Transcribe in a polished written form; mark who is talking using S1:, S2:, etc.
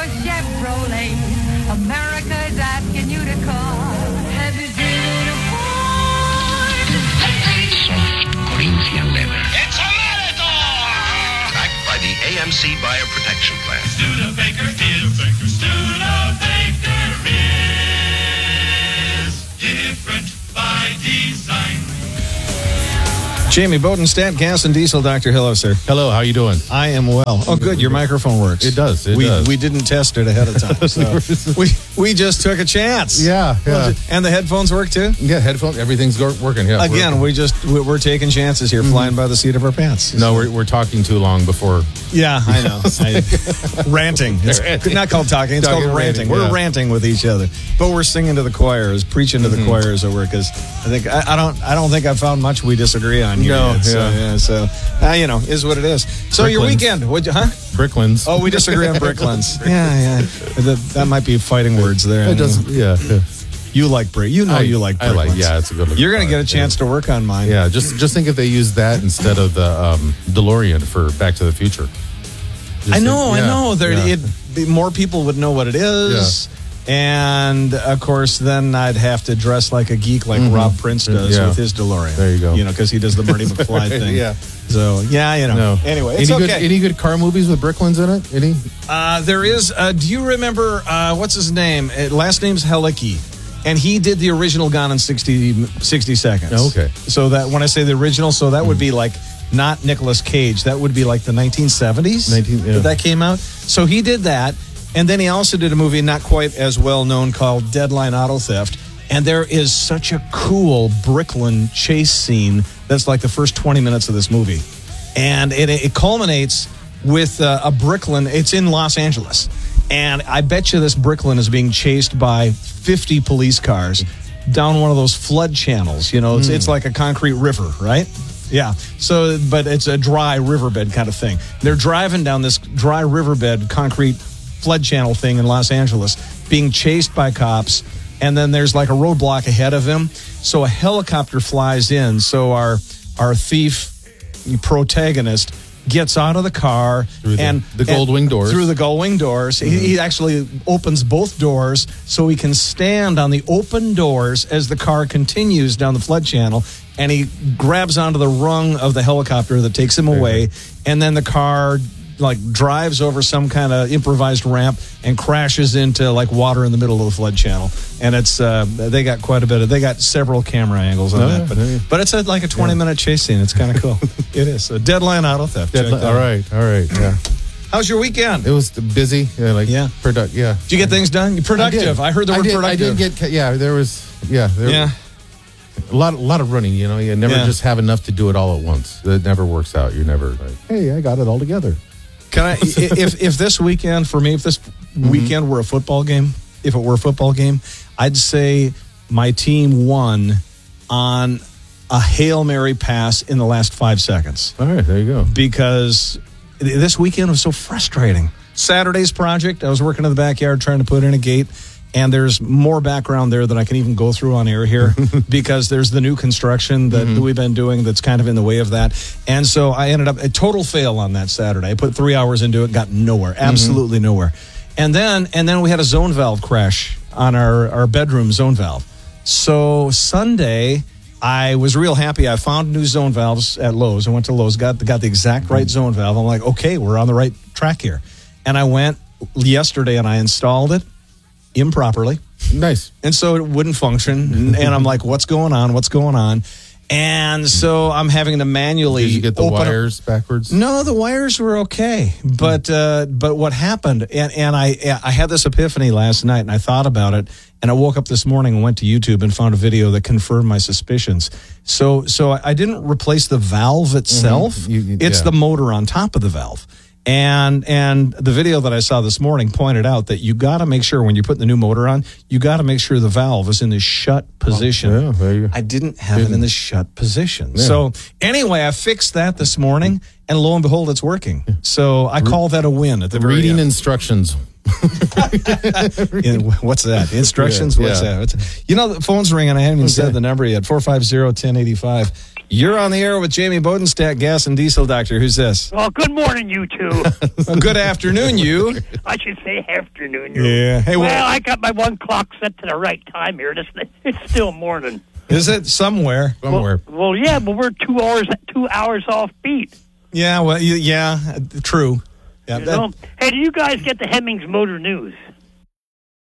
S1: Chevrolet. America's asking you to call. Have you seen a Ford?
S2: Soft Corinthian leather.
S3: It's a Matador!
S2: Backed by the AMC Buyer Protection Plan.
S3: Studebaker is. Studebaker is different by design.
S4: Jamie Bodenstat, Gas and Diesel. Dr. Hello, sir.
S5: Hello, how you doing?
S4: I am well. Oh, good. Your microphone works.
S5: It does.
S4: We didn't test it ahead of time. So we just took a chance.
S5: Yeah.
S4: And the headphones work too?
S5: Yeah, headphones, everything's working. Yeah.
S4: Again, we're taking chances here, flying by the seat of our pants.
S5: No, we're talking too long before.
S4: Yeah, I know. Ranting. It's not called talking. It's called ranting. We're ranting with each other, but we're singing to the choirs, preaching to the choirs at work. Because I don't think I've found much we disagree on here.
S5: No,
S4: yet. So is what it is. So
S5: Bricklands.
S4: Your weekend,
S5: Bricklands.
S4: Oh, we disagree on Bricklands. Yeah. That might be fighting words there.
S5: It does. Yeah.
S4: You like brick. You like Bricklands.
S5: I like. Yeah, it's a good.
S4: You're going to get a chance to work on mine.
S5: Yeah, just think if they used that instead of the DeLorean for Back to the Future.
S4: I know. More people would know what it is. Yeah. And, of course, then I'd have to dress like a geek like Rob Prince does with his DeLorean.
S5: There you go.
S4: Because he does the Marty McFly thing. Yeah. So, No. Anyway, it's okay.
S5: Any good car movies with Bricklands in it? Any?
S4: There is. Do you remember, what's his name? Last name's Helicki. And he did the original Gone in 60 Seconds.
S5: Oh, okay.
S4: So that when I say the original, so that would be like not Nicolas Cage. That would be like the 1970s that came out. So he did that. And then he also did a movie not quite as well known called Deadline Auto Theft. And there is such a cool Brickland chase scene that's like the first 20 minutes of this movie. And it culminates with a Brickland. It's in Los Angeles. And I bet you this Brickland is being chased by 50 police cars down one of those flood channels. It's like a concrete river, right? Yeah. So, but it's a dry riverbed kind of thing. They're driving down this dry riverbed concrete flood channel thing in Los Angeles, being chased by cops, and then there's like a roadblock ahead of him. So a helicopter flies in. So our thief protagonist gets out of the car
S5: through the gold wing doors.
S4: Through the gold wing doors. He actually opens both doors so he can stand on the open doors as the car continues down the flood channel, and he grabs onto the rung of the helicopter that takes him away, and then the car drives over some kind of improvised ramp and crashes into water in the middle of the flood channel. And it's they got quite a bit of, they got several camera angles on that, but it's like a 20-minute chase scene. It's kind of cool. It is. So Deadline Auto Theft.
S5: All right. Yeah.
S4: How's your weekend?
S5: It was busy. Did you
S4: get things done? You're productive. I heard the word productive.
S5: I did get. There was. A lot of running. You never just have enough to do it all at once. It never works out. You're never like, hey, I got it all together.
S4: Can I? if this weekend for me, if this weekend were a football game, I'd say my team won on a Hail Mary pass in the last 5 seconds.
S5: All right, there you go.
S4: Because this weekend was so frustrating. Saturday's project, I was working in the backyard trying to put in a gate, and there's more background there than I can even go through on air here because there's the new construction that we've been doing that's kind of in the way of that. And so I ended up a total fail on that Saturday. I put 3 hours into it, got nowhere, absolutely nowhere. And then we had a zone valve crash on our bedroom zone valve. So Sunday, I was real happy. I found new zone valves at Lowe's. I went to Lowe's, got the exact right zone valve. I'm like, okay, we're on the right track here. And I went yesterday and I installed it improperly.
S5: Nice.
S4: And so it wouldn't function. And I'm like, what's going on? And so I'm having to manually
S5: Did you get the wires backwards?
S4: No, the wires were okay. But what happened, and I had this epiphany last night, and I thought about it, and I woke up this morning and went to YouTube and found a video that confirmed my suspicions. So I didn't replace the valve itself. It's the motor on top of the valve. And the video that I saw this morning pointed out that you got to make sure when you're putting the new motor on, you got to make sure the valve is in the shut position. I didn't have it in the shut position. Yeah. So anyway, I fixed that this morning, and lo and behold, it's working. So I call that a win at the very
S5: reading
S4: end.
S5: Instructions.
S4: What's that? Instructions? What's that? The phone's ringing. I haven't even said the number yet. 450-1085. You're on the air with Jamie Bodenstadt, gas and diesel doctor. Who's this?
S6: Well, good morning, you two.
S4: Well, good afternoon, you.
S6: I should say afternoon. You.
S4: Yeah. Hey,
S6: well, I got my one clock set to the right time here. It's still morning.
S4: Is it somewhere?
S6: Well, yeah, but we're 2 hours off beat.
S4: Yeah. Well, yeah. True. Yeah.
S6: You know? Hey, do you guys get the Hemmings Motor News?